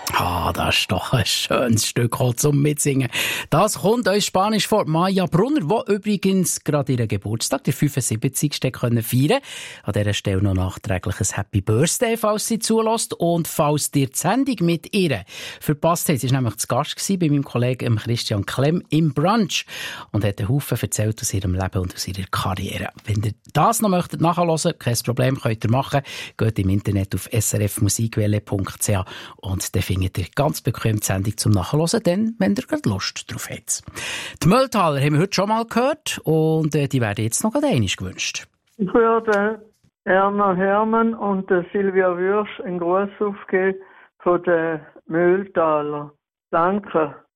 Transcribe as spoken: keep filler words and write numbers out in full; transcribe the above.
Ah, das ist doch ein schönes Stück zum Mitsingen. Das kommt uns Spanisch vor. Maja Brunner, die übrigens gerade ihren Geburtstag, der fünfundsiebzigsten können feiern. An dieser Stelle noch nachträglich ein Happy Birthday, falls sie zulässt. Und falls dir die Sendung mit ihr verpasst hat, sie war nämlich zu Gast gewesen bei meinem Kollegen Christian Klemm im Brunch und hat einen Haufen erzählt aus ihrem Leben und aus ihrer Karriere. Wenn ihr das noch möchtet nachhören, kein Problem, könnt ihr machen. Geht im Internet auf s r f musikwelle punkt c h und dann findet ihr ganz bequem die Sendung zum Nachhören, dann, wenn ihr gerade Lust drauf habt. Die Mülltaler haben wir heute schon mal gehört und äh, die werden jetzt noch einmal gewünscht. Ich würde Erna Hermann und der Silvia Würsch einen Gruß aufgeben von den Mühltaler. Danke.